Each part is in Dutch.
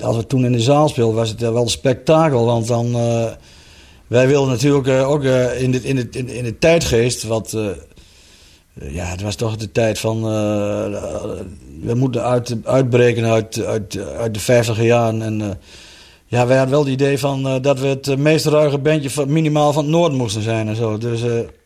als we toen in de zaal speelden, was het wel een spektakel. Want dan, wij wilden natuurlijk ook in de tijdgeest, wat... ja, het was toch de tijd van... we moeten uitbreken uit de 50e jaren. En ja, wij hadden wel het idee van dat we het meest ruige bandje minimaal van het noorden moesten zijn en zo. Dus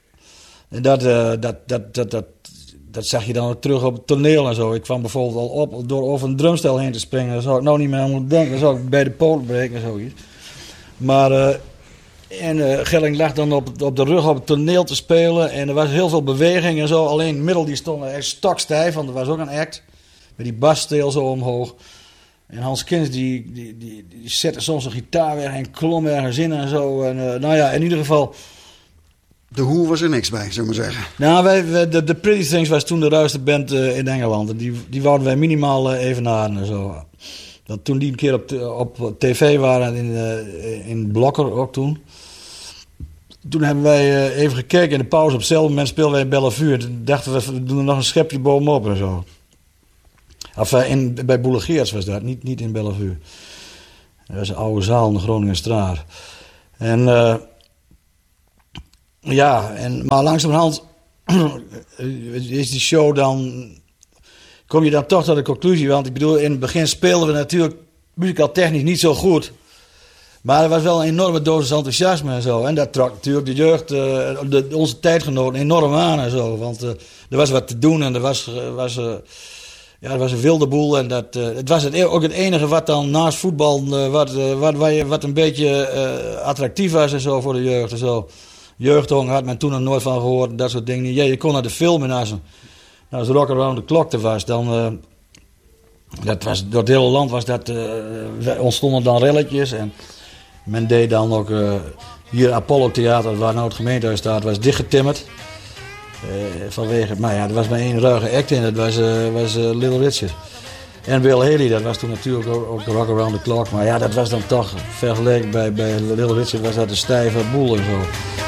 dat zag je dan ook terug op het toneel en zo. Ik kwam bijvoorbeeld al op door over een drumstel heen te springen. Daar zou ik nou niet meer aan moeten denken. Dan zou ik bij de poten breken en zoiets. Maar... Gelling lag dan op de rug op het toneel te spelen. En er was heel veel beweging en zo. Alleen Middel die stond echt stokstijf. Want er was ook een act. Met die bassteel zo omhoog. En Hans Kins die zette soms een gitaar weg. En klom ergens in en zo. En, nou ja, in ieder geval... De Who was er niks bij, zullen we maar zeggen. Nou, de Pretty Things was toen de ruigste band in Engeland. En die wouden wij minimaal evenaren en zo. Dat toen die een keer op tv waren in Blokker ook toen. Toen hebben wij even gekeken in de pauze. Op hetzelfde moment speelden wij in Bellevue. Toen dachten we doen er nog een schepje bovenop en zo. Bij Boelegeerts was dat, niet in Bellevue. Dat was een oude zaal in de Groningenstraat. En maar langzamerhand is die show dan... Kom je dan toch tot de conclusie, want ik bedoel, in het begin speelden we natuurlijk muzikaal technisch niet zo goed. Maar er was wel een enorme dosis enthousiasme en zo. En dat trok natuurlijk de jeugd, onze tijdgenoten, enorm aan en zo. Want er was wat te doen en er was een wilde boel. En het was ook het enige wat dan naast voetbal, wat een beetje attractief was en zo voor de jeugd en zo. Jeugdhong had men toen nog nooit van gehoord, dat soort dingen. Ja, je kon naar de film en als Rock Around the Clock er was, dan... door het hele land ontstonden dan relletjes. En men deed dan ook... hier Apollo Theater, waar nou het gemeentehuis staat, was dichtgetimmerd. Vanwege... Maar ja, er was maar één ruige act in. Dat was Little Richard. En Bill Haley, dat was toen natuurlijk ook Rock Around the Clock. Maar ja, dat was dan toch... Vergeleken bij Little Richard was dat een stijve boel en zo.